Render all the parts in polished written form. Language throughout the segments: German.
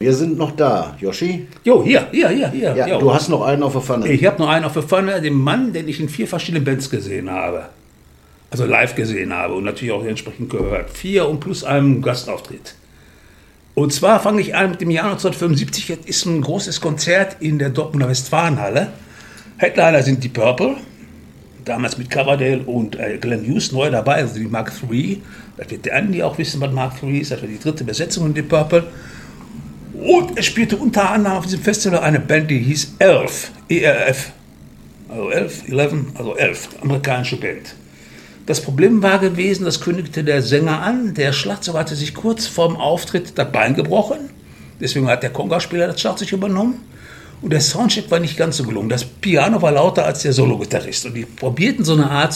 Wir sind noch da, Yoshi. Jo, hier. Ja, Jo. du hast noch einen auf der Pfanne. Ich habe noch einen auf der Pfanne, den Mann, den ich in 4 verschiedenen Bands gesehen habe. Also live gesehen habe und natürlich auch entsprechend gehört. 4 und plus einem Gastauftritt. Und zwar fange ich an mit dem Jahr 1975. Jetzt ist ein großes Konzert in der Dortmunder Westfalenhalle. Headliner sind die Purple, damals mit Coverdale und Glenn Hughes neu dabei, also die Mark III. Das wird der Andi auch wissen, was Mark III ist. Das war die 3. Besetzung in die Purple. Und er spielte unter anderem auf diesem Festival eine Band, die hieß Elf, ERF. Also 11, amerikanische Band. Das Problem war gewesen, das kündigte der Sänger an, der Schlagzeuger hatte sich kurz vorm Auftritt das Bein gebrochen. Deswegen hat der Conga-Spieler das Schlagzeug übernommen. Und der Soundcheck war nicht ganz so gelungen. Das Piano war lauter als der Solo-Gitarrist. Und die probierten so eine Art,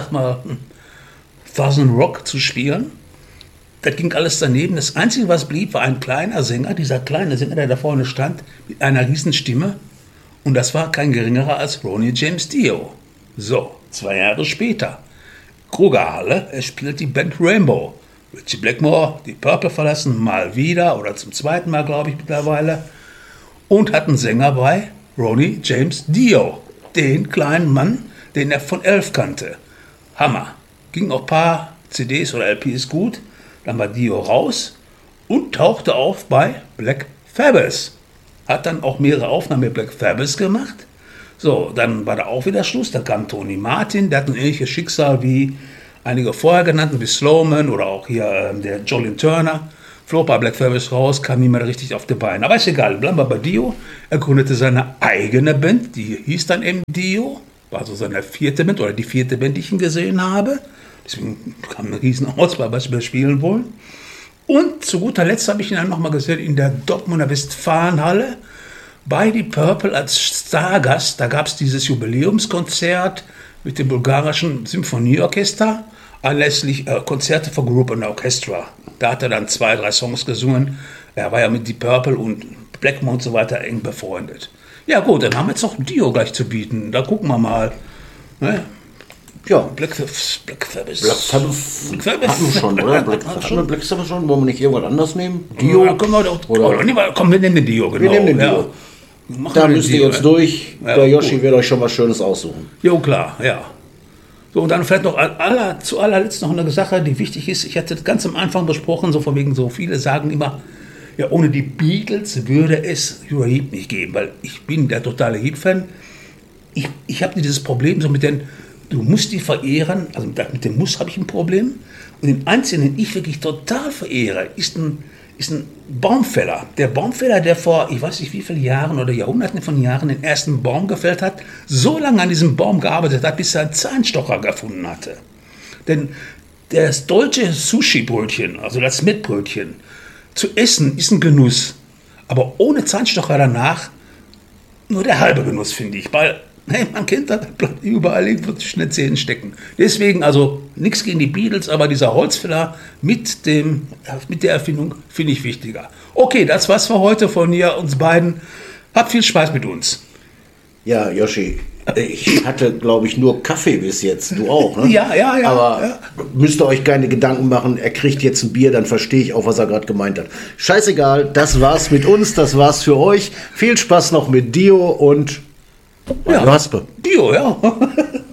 Southern Rock zu spielen. Das ging alles daneben. Das Einzige, was blieb, war ein kleiner Sänger, dieser kleine Sänger, der da vorne stand, mit einer riesen Stimme. Und das war kein geringerer als Ronnie James Dio. So, 2 Jahre später. Krugerhalle, er spielt die Band Rainbow. Richie Blackmore, die Purple verlassen, mal wieder, oder zum 2. Mal, glaube ich, mittlerweile. Und hat einen Sänger bei, Ronnie James Dio. Den kleinen Mann, den er von Elf kannte. Hammer. Ging auch ein paar CDs oder LPs gut. Dann war Dio raus und tauchte auf bei Black Sabbath. Hat dann auch mehrere Aufnahmen mit Black Sabbath gemacht. So, dann war da auch wieder Schluss. Dann kam Tony Martin, der hat ein ähnliches Schicksal wie einige vorher genannten, wie Slowman oder auch hier der Jolene Turner. Flog bei Black Sabbath raus, kam niemand richtig auf die Beine. Aber ist egal, bleiben wir bei Dio. Er gründete seine eigene Band, die hieß dann eben Dio. War so seine 4. Band oder die 4. Band, die ich ihn gesehen habe. Deswegen kam eine riesen Auswahl, was wir spielen wollen. Und zu guter Letzt habe ich ihn dann nochmal gesehen in der Dortmunder Westfalenhalle bei die Purple als Stargast. Da gab es dieses Jubiläumskonzert mit dem bulgarischen Symphonieorchester, anlässlich Konzerte für Group and Orchestra. Da hat er dann 2, 3 Songs gesungen. Er war ja mit die Purple und Blackmore und so weiter eng befreundet. Ja gut, dann haben wir jetzt noch Dio gleich zu bieten. Da gucken wir mal. Ne? Ja, Black Sabbath. Hatten wir schon, oder? Black Sabbath schon? Wollen wir nicht irgendwas anderes nehmen? Dio? Ja, können wir doch, komm, wir nehmen den Dio, genau. Wir nehmen den Dio. Da müsst ihr jetzt durch. Ja, der Yoshi wird euch schon was Schönes aussuchen. Jo, klar, ja. So, und dann vielleicht noch zu allerletzt noch eine Sache, die wichtig ist. Ich hatte das ganz am Anfang besprochen, so von wegen, so viele sagen immer, ja, ohne die Beatles würde es Heat nicht geben, weil ich bin der totale Heat-Fan. Ich habe dieses Problem so mit den, du musst die verehren, also mit dem Muss habe ich ein Problem. Und den einzigen, den ich wirklich total verehre, ist ein Baumfäller. Der Baumfäller, der vor, ich weiß nicht wie viele Jahren oder Jahrhunderten von Jahren den ersten Baum gefällt hat, so lange an diesem Baum gearbeitet hat, bis er einen Zahnstocher gefunden hatte. Denn das deutsche Sushi-Brötchen, also das Mettbrötchen, zu essen ist ein Genuss. Aber ohne Zahnstocher danach nur der halbe Genuss, finde ich. Weil, hey, man kennt das, bleibt überall irgendwo zwischen den Zähnen stecken. Deswegen, also nichts gegen die Beatles, aber dieser Holzfäller mit der Erfindung finde ich wichtiger. Okay, das war's für heute von uns beiden. Habt viel Spaß mit uns. Ja, Yoshi, ich hatte, glaube ich, nur Kaffee bis jetzt. Du auch, ne? Ja. Aber müsst ihr euch keine Gedanken machen, er kriegt jetzt ein Bier, dann verstehe ich auch, was er gerade gemeint hat. Scheißegal, das war's mit uns, das war's für euch. Viel Spaß noch mit Dio und Raspe. Dio, ja.